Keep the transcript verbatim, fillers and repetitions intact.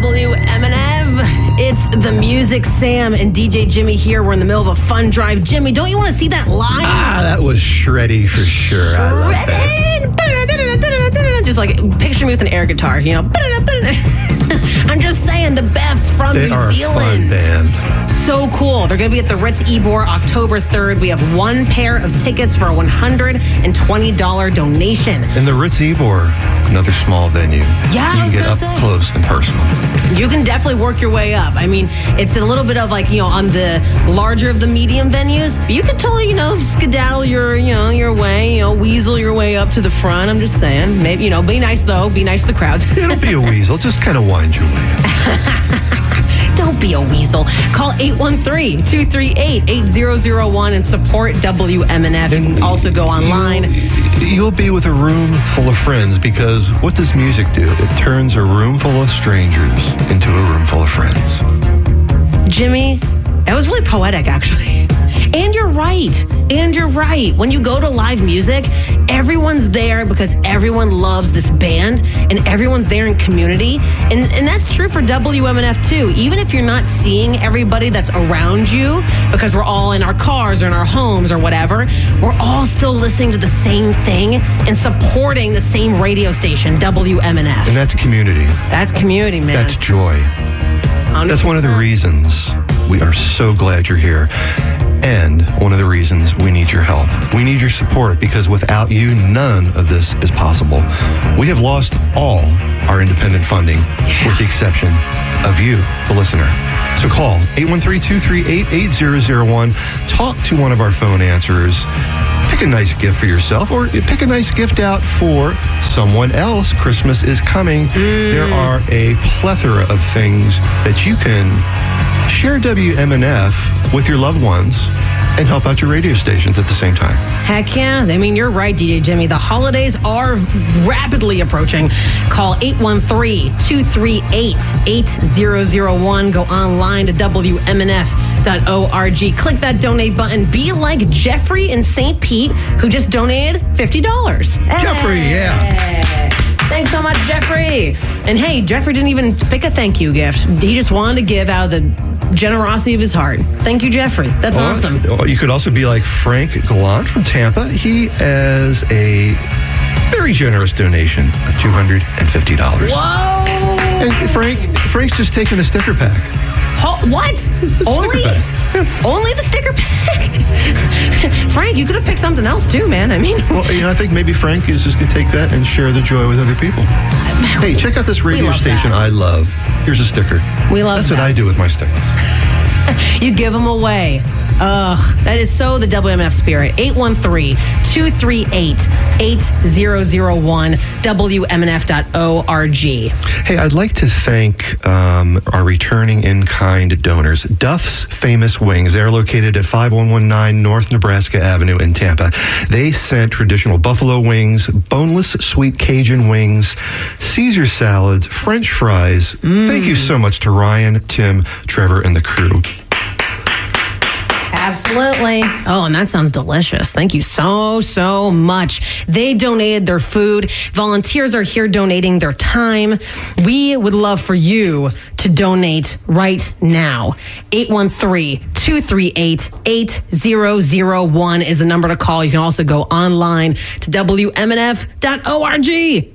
W M N F. It's the Music Sam and D J Jimmy here. We're in the middle of a fun drive. Jimmy, don't you want to see that live? Ah, that was shreddy for sure. I love that. Just like picture me with an air guitar, you know. I'm just saying, the Beths from they New are Zealand. A fun band. So cool. They're going to be at the Ritz Ybor October third. We have one pair of tickets for a one hundred twenty dollars donation. And the Ritz Ybor, another small venue. Yeah, you I can was get gonna up say. close and personal. You can definitely work your way up. I mean, it's a little bit of like, you know, on the larger of the medium venues, but you could totally, you know, skedaddle your, you know, your way, you know, weasel your way up to the front. I'm just saying. Maybe, you know, be nice though. Be nice to the crowds. It'll be a weasel. Just kind of wind your way up. Don't be a weasel. Call eight one three, two three eight, eight zero zero one and support W M N F. You can also go online. You'll, you'll be with a room full of friends, because what does music do? It turns a room full of strangers into a room full of friends. Jimmy, that was really poetic, actually. And you're right. And you're right. When you go to live music, everyone's there because everyone loves this band and everyone's there in community. And, and that's true for W M N F too. Even if you're not seeing everybody that's around you because we're all in our cars or in our homes or whatever, we're all still listening to the same thing and supporting the same radio station, W M N F. And that's community. That's community, man. That's joy. one hundred percent. That's one of the reasons we are so glad you're here. And one of the reasons we need your help. We need your support, because without you, none of this is possible. We have lost all our independent funding, yeah. with the exception of you, the listener. So call eight one three, two three eight, eight zero zero one. Talk to one of our phone answerers. Pick a nice gift for yourself, or pick a nice gift out for someone else. Christmas is coming. Mm. There are a plethora of things that you can share W M N F with your loved ones and help out your radio stations at the same time. Heck yeah. I mean, you're right, D J Jimmy. The holidays are rapidly approaching. Call eight one three, two three eight, eight zero zero one. Go online to W M N F dot org. Click that donate button. Be like Jeffrey in Saint Pete, who just donated fifty dollars. Jeffrey, hey. yeah. Thanks so much, Jeffrey. And hey, Jeffrey didn't even pick a thank you gift. He just wanted to give out of the generosity of his heart. Thank you, Jeffrey. That's or, awesome. Or you could also be like Frank Gallant from Tampa. He has a very generous donation of two hundred fifty dollars. Whoa! And Frank, Frank's just taking a sticker pack. Ho- what? The only, sticker pack. only the sticker pack? Frank, you could have picked something else too, man. I mean, well, you know, I think maybe Frank is just going to take that and share the joy with other people. Hey, check out this radio station that. I love. Here's a sticker. We love That's that. what I do with my stickers. You give them away. Ugh, that is so the W M N F spirit. eight one three, two three eight, eight zero zero one, W M N F dot org. Hey, I'd like to thank um, our returning in-kind donors, Duff's Famous Wings. They're located at five one one nine North Nebraska Avenue in Tampa. They sent traditional buffalo wings, boneless sweet Cajun wings, Caesar salads, French fries. Mm. Thank you so much to Ryan, Tim, Trevor, and the crew. Absolutely. Oh, and that sounds delicious. Thank you so, so much. They donated their food. Volunteers are here donating their time. We would love for you to donate right now. eight one three, two three eight, eight zero zero one is the number to call. You can also go online to W M N F dot org.